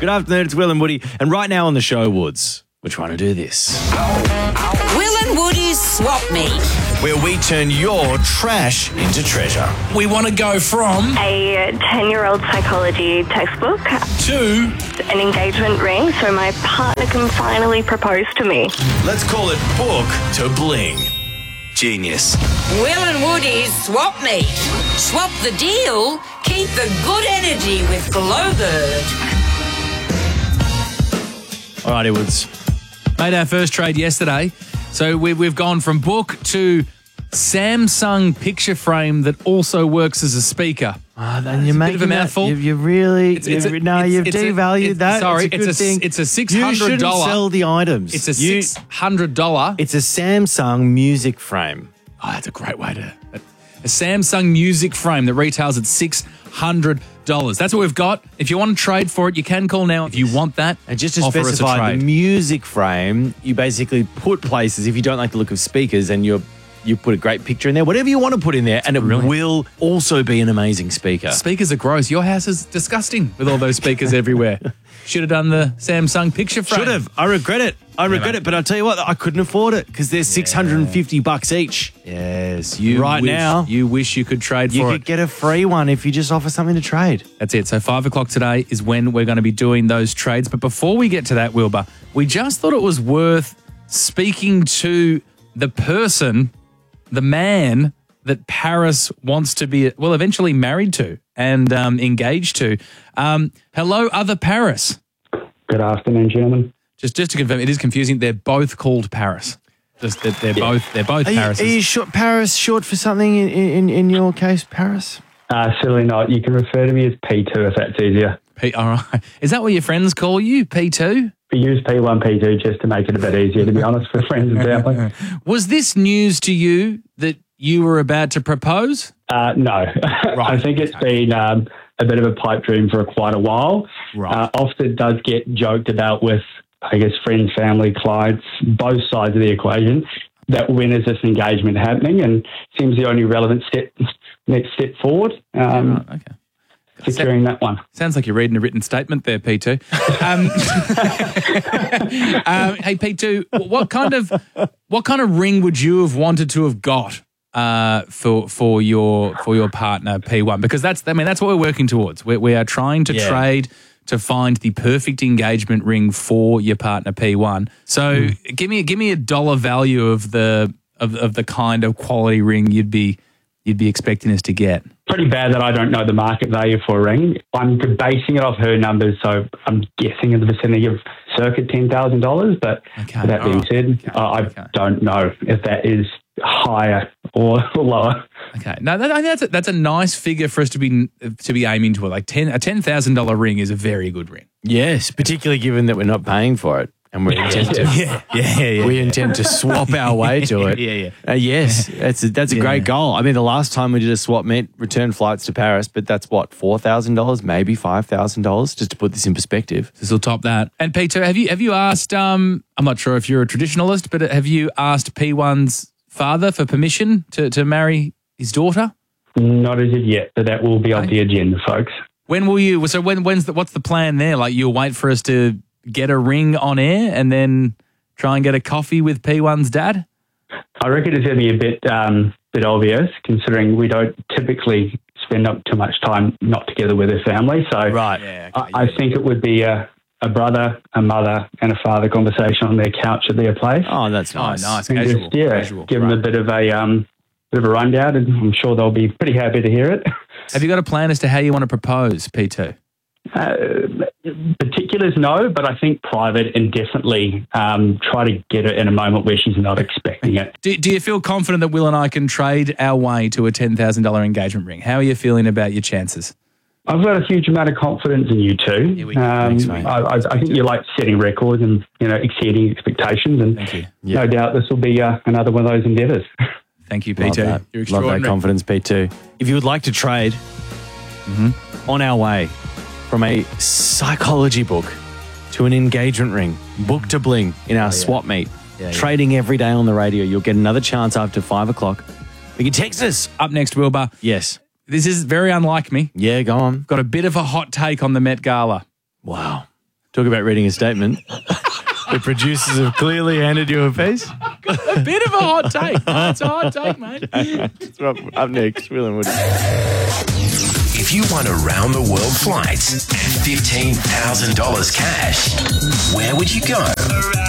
Good afternoon, it's Will and Woody. And right now on the show, Woods, we're trying to do this. Will and Woody's Swap Meet. Where we turn your trash into treasure. We want to go from a 10-year-old psychology textbook to an engagement ring so my partner can finally propose to me. Let's call it book to bling. Genius. Will and Woody's Swap Meet. Swap the deal, keep the good energy with Glowbird. All righty, Woods. made our first trade yesterday. So we've gone from book to Samsung picture frame that also works as a speaker. Then you're bit of a mouthful. You've devalued that. Sorry, it's a good thing. It's a $600. You shouldn't sell the items. It's a $600. It's a Samsung music frame. Oh, that's a great way to... A Samsung music frame that retails at $600. That's what we've got. If you want to trade for it, you can call now. If you want that, and just to offer us a specify, trade. the music frame, you basically put places, if you don't like the look of speakers and you put a great picture in there, whatever you want to put in there, and it will also be an amazing speaker. Speakers are gross. Your house is disgusting with all those speakers everywhere. Should have done the Samsung picture frame. Should have. I regret it. But I'll tell you what, I couldn't afford it because they're $650 each. Yes. Now, you wish you could trade for it. You could get a free one if you just offer something to trade. That's it. So 5 o'clock today is when we're going to be doing those trades. But before we get to that, Wilbur, we just thought it was worth speaking to the person, the man that Paris wants to be, well, eventually married to and engaged to. Hello, other Paris. Good afternoon, gentlemen. Just to confirm, it is confusing. They're both called Paris. Just that they're both Paris. Are you sure Paris short for something in your case, Paris? Certainly not. You can refer to me as P2 if that's easier. All right. Is that what your friends call you, P2? We use P1, P2 just to make it a bit easier, to be honest, for friends and family. Was this news to you that you were about to propose? No. Right. I think it's been a bit of a pipe dream for quite a while. Right. Often does get joked about with, I guess, friends, family, clients, both sides of the equation, that when is this engagement happening, and seems the only relevant next step forward. Okay. Securing that one. Sounds like you're reading a written statement there, P2. Hey, P2, what kind of ring would you have wanted to have got for your partner, P1? Because that's what we're working towards. We are trying to trade to find the perfect engagement ring for your partner, P1. So give me a dollar value of the kind of quality ring you'd be expecting us to get. Pretty bad that I don't know the market value for a ring. I'm basing it off her numbers, so I'm guessing in the vicinity of circa $10,000. But with that being said, I don't know if that is higher or lower. Okay, no, that's a nice figure for us to be aiming toward. Like a $10,000 ring is a very good ring. Yes, particularly given that we're not paying for it. And we intend to, we intend to swap our way to it. Yes, that's a great goal. I mean, the last time we did a swap meet, return flights to Paris, but that's what, $4,000, maybe $5,000, just to put this in perspective. This will top that. And Peter, have you asked? I'm not sure if you're a traditionalist, but have you asked P1's father for permission to marry his daughter? Not as of yet, but that will be on the agenda, folks. When will you? So what's the plan there? Like, you'll wait for us to get a ring on air and then try and get a coffee with P1's dad? I reckon it's going to be a bit obvious, considering we don't typically spend up too much time not together with her family. So I think it would be a brother, a mother, and a father conversation on their couch at their place. Oh, that's nice. Nice. And Casual. Give them a bit of a rundown, and I'm sure they'll be pretty happy to hear it. Have you got a plan as to how you want to propose, P2? Particulars, no, but I think private, and definitely try to get it in a moment where she's not expecting it. Do you feel confident that Will and I can trade our way to a $10,000 engagement ring? How are you feeling about your chances? I've got a huge amount of confidence in you two. Thanks, mate. I think you like setting records and exceeding expectations, and thank you. No doubt this will be another one of those endeavours. Thank you, P2. You're extraordinary. Love that confidence, P2. If you would like to trade on our way from a psychology book to an engagement ring, book to bling in our swap meet, trading every day on the radio, you'll get another chance after 5 o'clock. You can text us. Up next, Wilbur. Yes. This is very unlike me. Yeah, go on. Got a bit of a hot take on the Met Gala. Wow. Talk about reading a statement. The producers have clearly handed you a piece. A bit of a hot take. That's a hot take, mate. Up next, Will and Woody. If you won a round-the-world flight and $15,000 cash, where would you go?